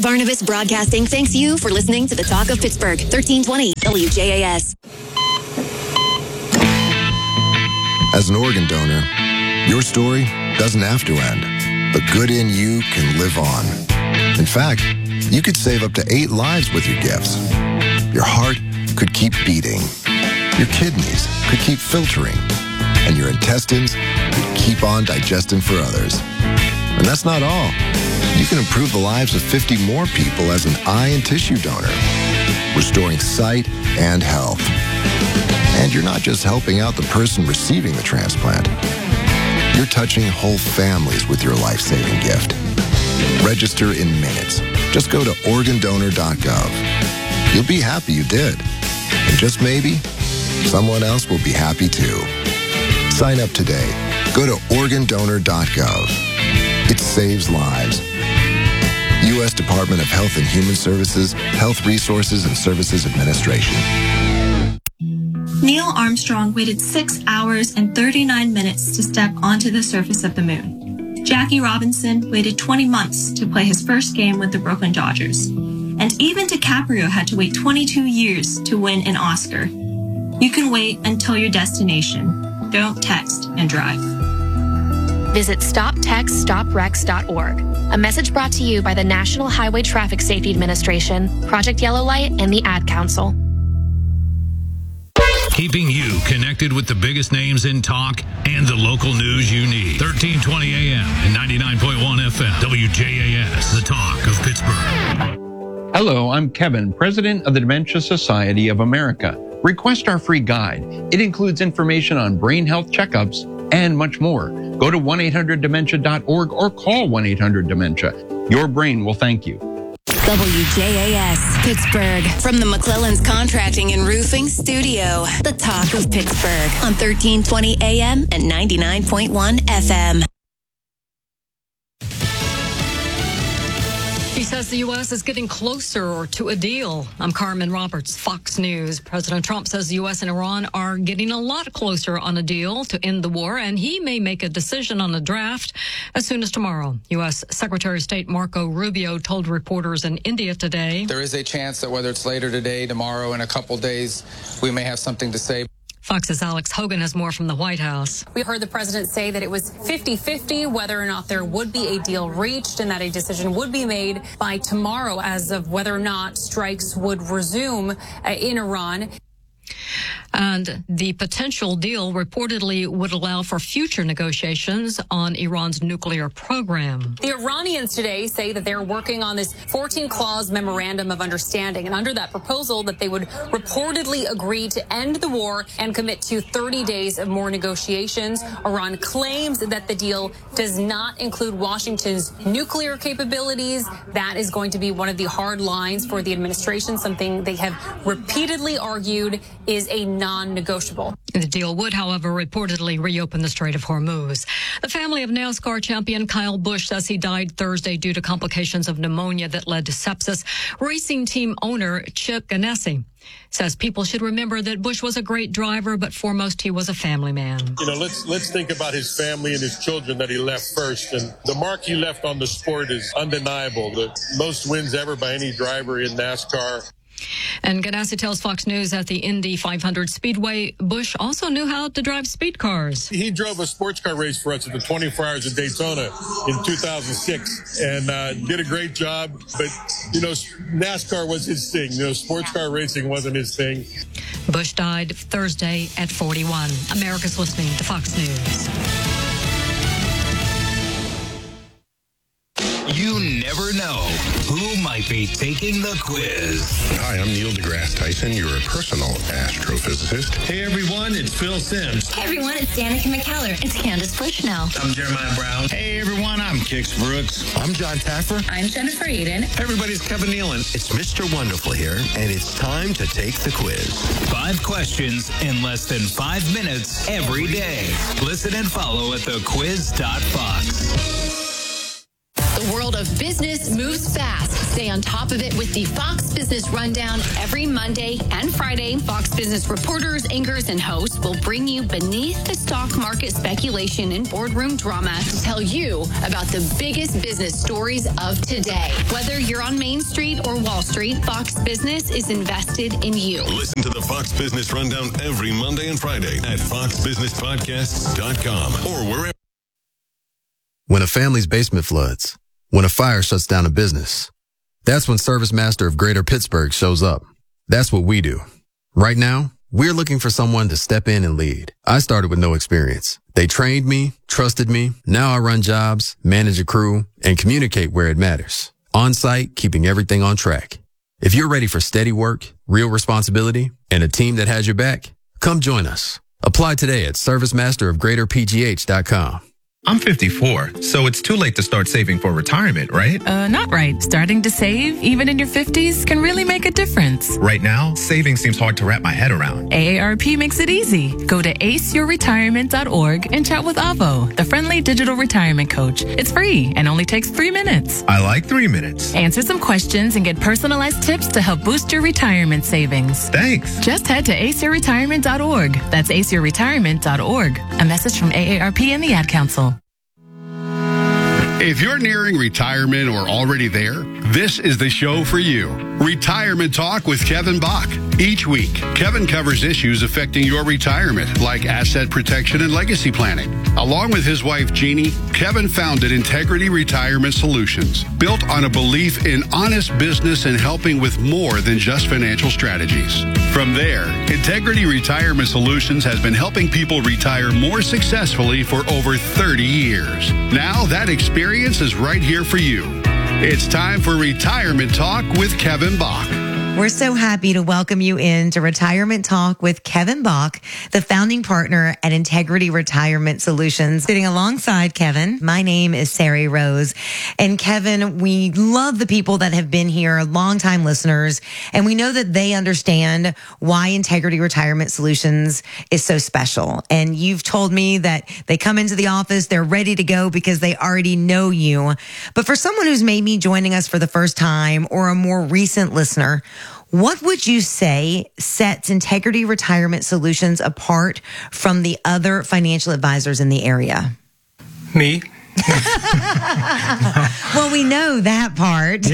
Barnabas Broadcasting thanks you for listening to the Talk of Pittsburgh, 1320 WJAS. As an organ donor, your story doesn't have to end. The good in you can live on. In fact, you could save up to 8 lives with your gifts. Your heart could keep beating. Your kidneys could keep filtering. And your intestines could keep on digesting for others. And that's not all. You can improve the lives of 50 more people as an eye and tissue donor, restoring sight and health. And you're not just helping out the person receiving the transplant. You're touching whole families with your life-saving gift. Register in minutes. Just go to organdonor.gov. You'll be happy you did. And just maybe, someone else will be happy too. Sign up today. Go to organdonor.gov. It saves lives. U.S. Department of Health and Human Services, Health Resources and Services Administration. Neil Armstrong waited 6 hours and 39 minutes to step onto the surface of the moon. Jackie Robinson waited 20 months to play his first game with the Brooklyn Dodgers. And even DiCaprio had to wait 22 years to win an Oscar. You can wait until your destination. Don't text and drive. Visit StopTextStopWrecks.org. A message brought to you by the National Highway Traffic Safety Administration, Project Yellow Light, and the Ad Council. Keeping you connected with the biggest names in talk and the local news you need. 1320 AM and 99.1 FM. WJAS, the talk of Pittsburgh. Hello, I'm Kevin, President of the Dementia Society of America. Request our free guide. It includes information on brain health checkups and much more. Go to 1-800-DEMENTIA.org or call 1-800-DEMENTIA. Your brain will thank you. WJAS, Pittsburgh. From the McClellan's Contracting and Roofing Studio. The talk of Pittsburgh on 1320 AM and 99.1 FM. He says the U.S. is getting closer to a deal. I'm Carmen Roberts, Fox News. President Trump says the U.S. and Iran are getting a lot closer on a deal to end the war, and he may make a decision on a draft as soon as tomorrow. U.S. Secretary of State Marco Rubio told reporters in India today. There is a chance that whether it's later today, tomorrow, in a couple days, we may have something to say. Fox's Alex Hogan has more from the White House. We heard the president say that it was 50-50 whether or not there would be a deal reached and that a decision would be made by tomorrow as of whether or not strikes would resume in Iran. And the potential deal reportedly would allow for future negotiations on Iran's nuclear program. The Iranians today say that they're working on this 14-clause memorandum of understanding. And under that proposal, that they would reportedly agree to end the war and commit to 30 days of more negotiations. Iran claims that the deal does not include Washington's nuclear capabilities. That is going to be one of the hard lines for the administration, something they have repeatedly argued is a non-negotiable. The deal would, however, reportedly reopen the Strait of Hormuz. The family of NASCAR champion Kyle Busch says he died Thursday due to complications of pneumonia that led to sepsis. Racing team owner Chip Ganassi says people should remember that Busch was a great driver, but foremost he was a family man. You know, let's think about his family and his children that he left first. And the mark he left on the sport is undeniable. The most wins ever by any driver in NASCAR. And Ganassi tells Fox News at the Indy 500 Speedway, Busch also knew how to drive speed cars. He drove a sports car race for us at the 24 Hours of Daytona in 2006 and did a great job. But, you know, NASCAR was his thing. You know, sports car racing wasn't his thing. Busch died Thursday at 41. America's listening to Fox News. You never know who might be taking the quiz. Hi, I'm Neil deGrasse Tyson, your personal astrophysicist. Hey everyone, it's Phil Simms. Hey everyone, it's Danica McKellar. It's Candace Bushnell. I'm Jeremiah Brown. Hey everyone, I'm Kix Brooks. I'm John Taffer. I'm Jennifer Eden. Hey everybody, it's Kevin Nealon. It's Mr. Wonderful here, and it's time to take the quiz. 5 questions in less than 5 minutes every day. Listen and follow at thequiz.fox. The world of business moves fast. Stay on top of it with the Fox Business Rundown every Monday and Friday. Fox Business reporters, anchors, and hosts will bring you beneath the stock market speculation and boardroom drama to tell you about the biggest business stories of today. Whether you're on Main Street or Wall Street, Fox Business is invested in you. Listen to the Fox Business Rundown every Monday and Friday at foxbusinesspodcasts.com or wherever. When a family's basement floods, when a fire shuts down a business, that's when ServiceMaster of Greater Pittsburgh shows up. That's what we do. Right now, we're looking for someone to step in and lead. I started with no experience. They trained me, trusted me. Now I run jobs, manage a crew, and communicate where it matters. On site, keeping everything on track. If you're ready for steady work, real responsibility, and a team that has your back, come join us. Apply today at ServiceMasterofGreaterPGH.com. I'm 54, so it's too late to start saving for retirement, right? Not right. Starting to save, even in your 50s, can really make a difference. Right now, saving seems hard to wrap my head around. AARP makes it easy. Go to aceyourretirement.org and chat with Avo, the friendly digital retirement coach. It's free and only takes 3 minutes. I like 3 minutes. Answer some questions and get personalized tips to help boost your retirement savings. Thanks. Just head to aceyourretirement.org. That's aceyourretirement.org. A message from AARP and the Ad Council. If you're nearing retirement or already there, this is the show for you. Retirement Talk with Kevin Bach. Each week, Kevin covers issues affecting your retirement, like asset protection and legacy planning. Along with his wife, Jeannie, Kevin founded Integrity Retirement Solutions, built on a belief in honest business and helping with more than just financial strategies. From there, Integrity Retirement Solutions has been helping people retire more successfully for over 30 years. Now that experience is right here for you. It's time for Retirement Talk with Kevin Bach. We're so happy to welcome you into Retirement Talk with Kevin Bach, the founding partner at Integrity Retirement Solutions. Sitting alongside Kevin, my name is Sari Rose. And Kevin, we love the people that have been here, longtime listeners, and we know that they understand why Integrity Retirement Solutions is so special. And you've told me that they come into the office, they're ready to go because they already know you. But for someone who's maybe joining us for the first time or a more recent listener, what would you say sets Integrity Retirement Solutions apart from the other financial advisors in the area? Me. Well, we know that part.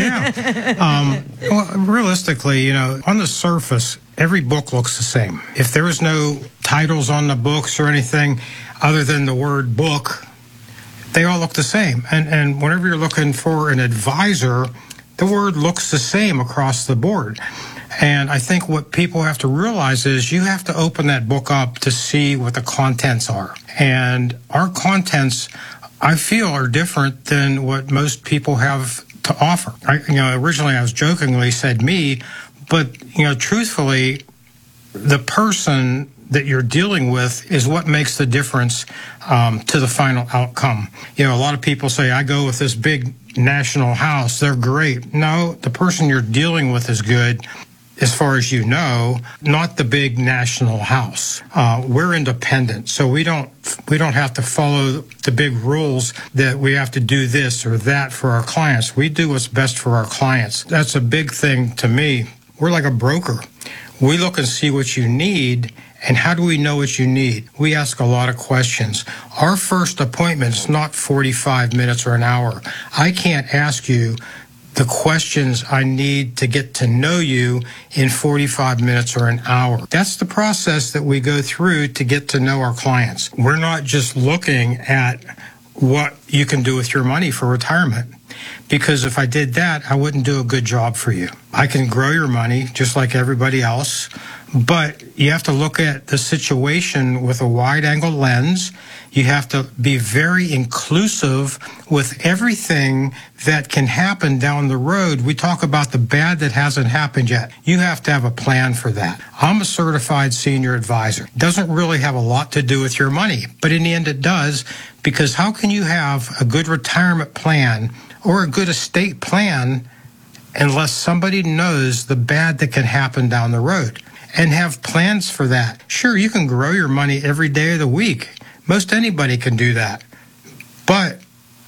Yeah. Well, realistically, on the surface, every book looks the same. If there is no titles on the books or anything other than the word book, they all look the same. And whenever you're looking for an advisor, the word looks the same across the board. And I think what people have to realize is you have to open that book up to see what the contents are. And our contents, I feel, are different than what most people have to offer. Originally I was jokingly said me, but, truthfully, the person that you're dealing with is what makes the difference to the final outcome. A lot of people say, I go with this big national house, they're great. No, the person you're dealing with is good, as far as you know, not the big national house. We're independent, so we don't have to follow the big rules that we have to do this or that for our clients. We do what's best for our clients. That's a big thing to me. We're like a broker. We look and see what you need. And how do we know what you need? We ask a lot of questions. Our first appointment is not 45 minutes or an hour. I can't ask you the questions I need to get to know you in 45 minutes or an hour. That's the process that we go through to get to know our clients. We're not just looking at what you can do with your money for retirement. Because if I did that, I wouldn't do a good job for you. I can grow your money just like everybody else, but you have to look at the situation with a wide-angle lens. You have to be very inclusive with everything that can happen down the road. We talk about the bad that hasn't happened yet. You have to have a plan for that. I'm a certified senior advisor. It doesn't really have a lot to do with your money, but in the end it does, because how can you have a good retirement plan or a good estate plan unless somebody knows the bad that can happen down the road and have plans for that? Sure, you can grow your money every day of the week. Most anybody can do that. But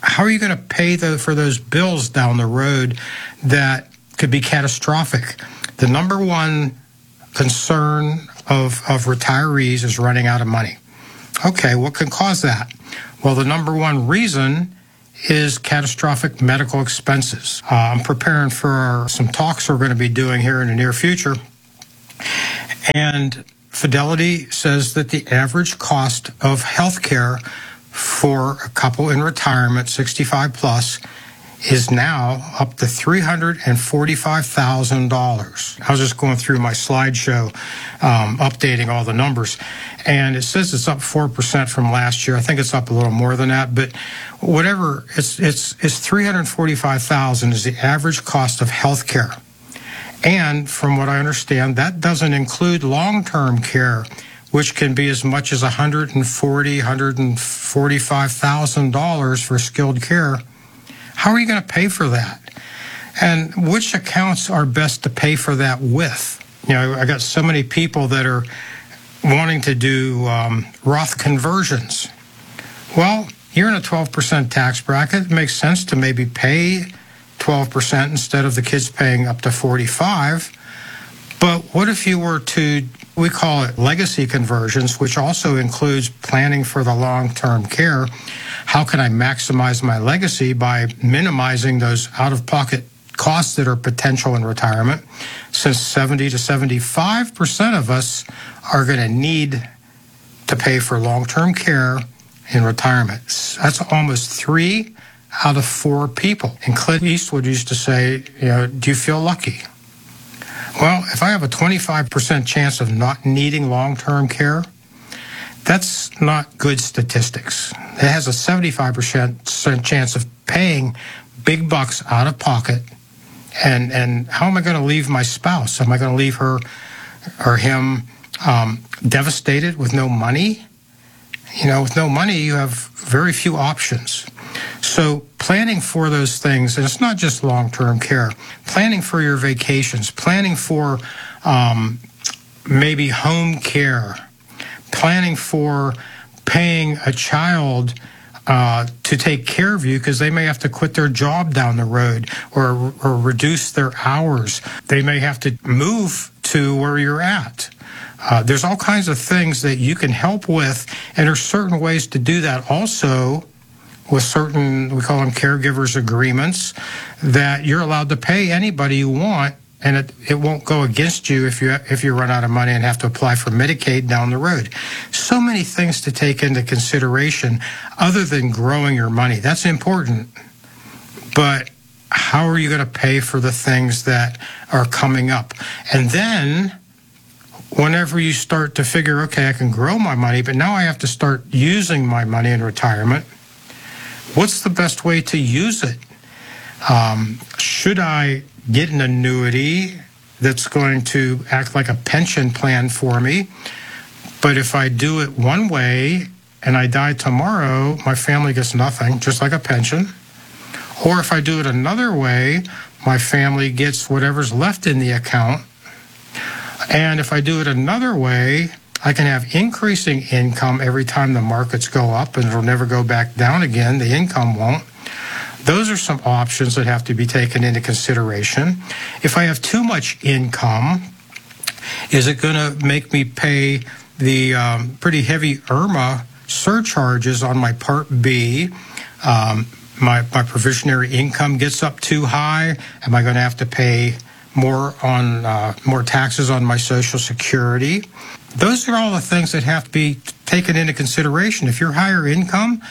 how are you going to pay for those bills down the road that could be catastrophic? The number one concern of retirees is running out of money. Okay, what can cause that? Well, the number one reason is catastrophic medical expenses. I'm preparing for some talks we're going to be doing here in the near future. And Fidelity says that the average cost of health care for a couple in retirement, 65 plus, is now up to $345,000. I was just going through my slideshow, updating all the numbers, and it says it's up 4% from last year. I think it's up a little more than that, but whatever, it's $345,000 is the average cost of health care. And from what I understand, that doesn't include long-term care, which can be as much as $145,000 for skilled care. How are you going to pay for that? And which accounts are best to pay for that with? You know, I got so many people that are wanting to do Roth conversions. Well, you're in a 12% tax bracket. It makes sense to maybe pay 12% instead of the kids paying up to 45%. But what if you were to, we call it legacy conversions, which also includes planning for the long-term care. How can I maximize my legacy by minimizing those out-of-pocket costs that are potential in retirement? Since 70 to 75% of us are going to need to pay for long-term care in retirement. That's almost 3 out of 4 people. And Clint Eastwood used to say, you know, do you feel lucky? Well, if I have a 25% chance of not needing long-term care, that's not good statistics. It has a 75% chance of paying big bucks out of pocket. And how am I going to leave my spouse? Am I going to leave her or him devastated with no money? You know, with no money, you have very few options. So planning for those things, and it's not just long-term care, planning for your vacations, planning for maybe home care, planning for paying a child to take care of you because they may have to quit their job down the road or reduce their hours. They may have to move to where you're at. There's all kinds of things that you can help with, and there's certain ways to do that also with certain, we call them caregivers agreements, that you're allowed to pay anybody you want, and it won't go against you if you run out of money and have to apply for Medicaid down the road. So many things to take into consideration other than growing your money. That's important. But how are you going to pay for the things that are coming up? And then whenever you start to figure, okay, I can grow my money, but now I have to start using my money in retirement, what's the best way to use it? Should I get an annuity that's going to act like a pension plan for me? But if I do it one way and I die tomorrow, my family gets nothing, just like a pension. Or if I do it another way, my family gets whatever's left in the account. And if I do it another way, I can have increasing income every time the markets go up, and it'll never go back down again. The income won't. Those are some options that have to be taken into consideration. If I have too much income, is it going to make me pay the pretty heavy IRMA surcharges on my Part B? My provisionary income gets up too high. Am I going to have to pay more taxes on my Social Security? Those are all the things that have to be taken into consideration. If you're higher income,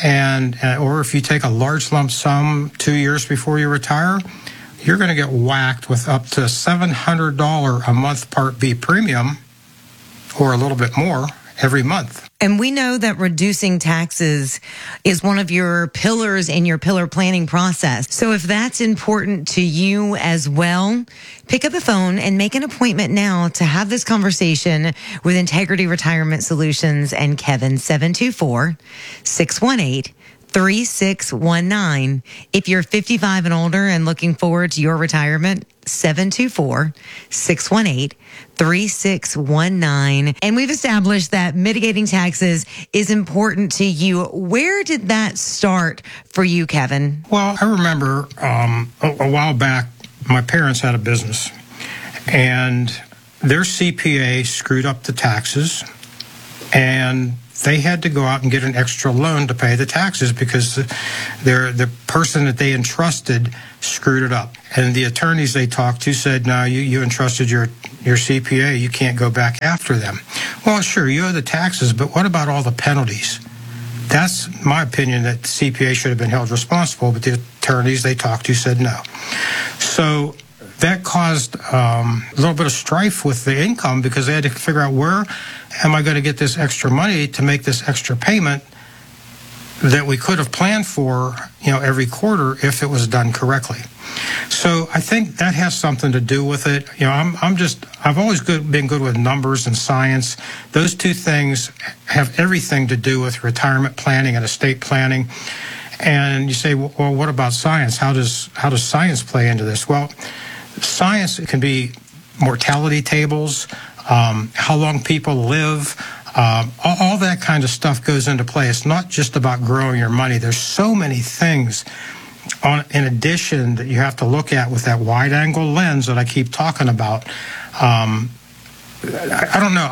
or if you take a large lump sum 2 years before you retire, you're going to get whacked with up to $700 a month Part B premium, or a little bit more every month. And we know that reducing taxes is one of your pillars in your pillar planning process. So if that's important to you as well, pick up the phone and make an appointment now to have this conversation with Integrity Retirement Solutions and Kevin, 724-618 3619. If you're 55 and older and looking forward to your retirement, 724-618-3619. And we've established that mitigating taxes is important to you. Where did that start for you, Kevin? Well, I remember a while back, my parents had a business, and their CPA screwed up the taxes, and they had to go out and get an extra loan to pay the taxes because the person that they entrusted screwed it up. And the attorneys they talked to said, no, you entrusted your CPA. You can't go back after them. Well, sure, you owe the taxes, but what about all the penalties? That's my opinion, that the CPA should have been held responsible, but the attorneys they talked to said no. So that caused a little bit of strife with the income because they had to figure out, where am I going to get this extra money to make this extra payment that we could have planned for, every quarter if it was done correctly. So I think that has something to do with it. I've always been good with numbers and science. Those two things have everything to do with retirement planning and estate planning. And you say, well, what about science? How does science play into this? Well, science can be mortality tables, how long people live, all that kind of stuff goes into play. It's not just about growing your money. There's so many things in addition that you have to look at with that wide-angle lens that I keep talking about. I don't know.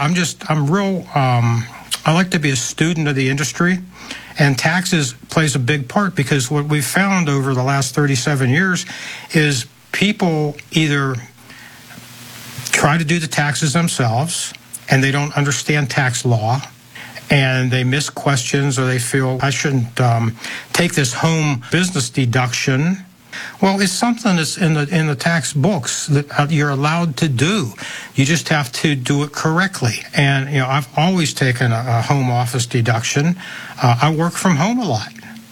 I like to be a student of the industry, and taxes plays a big part because what we've found over the last 37 years is people either try to do the taxes themselves and they don't understand tax law and they miss questions, or they feel I shouldn't take this home business deduction. Well, it's something that's in the tax books that you're allowed to do. You just have to do it correctly. And I've always taken a home office deduction. I work from home a lot.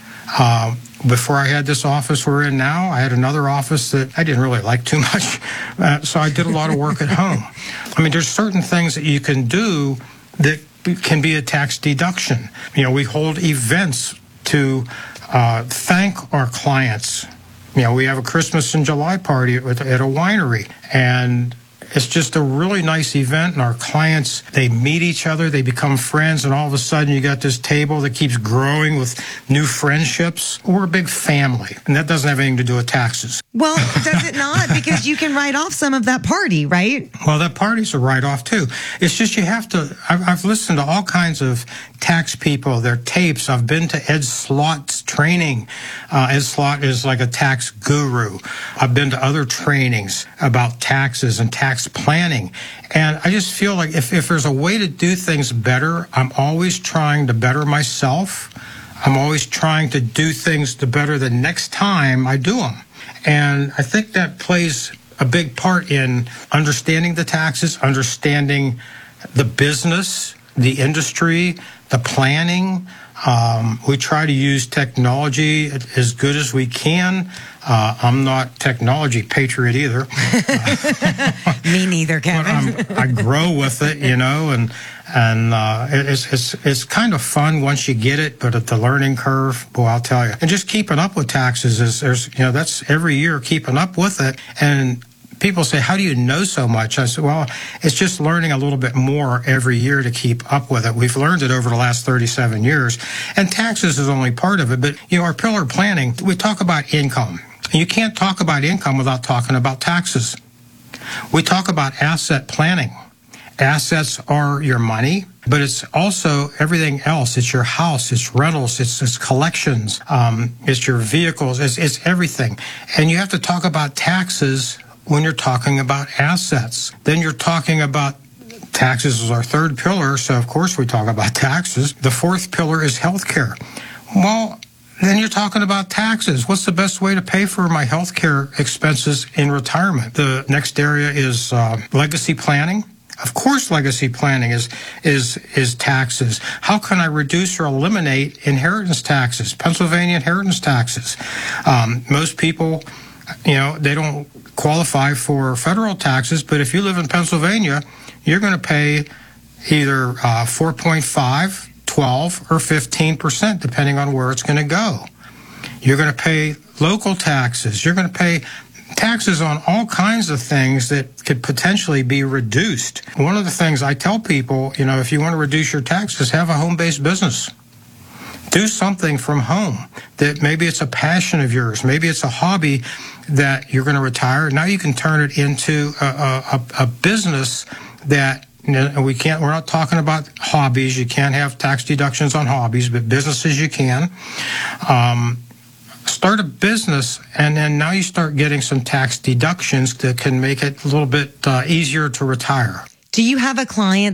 Before I had this office we're in now, I had another office that I didn't really like too much, so I did a lot of work at home. I mean, there's certain things that you can do that can be a tax deduction. We hold events to thank our clients. We have a Christmas in July party at a winery, and it's just a really nice event, and our clients, they meet each other, they become friends, and all of a sudden you got this table that keeps growing with new friendships. We're a big family, and that doesn't have anything to do with taxes. Well, does it not? Because you can write off some of that party, right? Well, that party's a write-off, too. It's just you have to... I've listened to all kinds of tax people, their tapes. I've been to Ed Slott's training. Ed Slott is like a tax guru. I've been to other trainings about taxes and tax planning. And I just feel like if there's a way to do things better, I'm always trying to better myself. I'm always trying to do things to better the next time I do them. And I think that plays a big part in understanding the taxes, understanding the business, the industry, the planning. We try to use technology as good as we can. I'm not technology patriot either. Me neither, Kevin. But I grow with it, and it's kind of fun once you get it, but at the learning curve, boy, I'll tell you. And just keeping up with taxes that's every year keeping up with it. And people say, how do you know so much? I said, well, it's just learning a little bit more every year to keep up with it. We've learned it over the last 37 years, and taxes is only part of it. But, our pillar planning, we talk about income. You can't talk about income without talking about taxes. We talk about asset planning. Assets are your money, but it's also everything else. It's your house, it's rentals, it's collections, it's your vehicles, it's everything. And you have to talk about taxes when you're talking about assets. Then you're talking about taxes is our third pillar, so of course we talk about taxes. The fourth pillar is healthcare. Well, then you're talking about taxes. What's the best way to pay for my healthcare expenses in retirement? The next area is legacy planning. Of course, legacy planning is taxes. How can I reduce or eliminate inheritance taxes, Pennsylvania inheritance taxes? Most people, they don't qualify for federal taxes, but if you live in Pennsylvania, you're going to pay either 4.5, 12 or 15%, depending on where it's going to go. You're going to pay local taxes. You're going to pay taxes on all kinds of things that could potentially be reduced. One of the things I tell people, if you want to reduce your taxes, have a home-based business. Do something from home that maybe it's a passion of yours. Maybe it's a hobby that you're going to retire. Now you can turn it into a business that we're not talking about hobbies. You can't have tax deductions on hobbies, but businesses you can. Start a business, and then now you start getting some tax deductions that can make it a little bit easier to retire. Do you have a client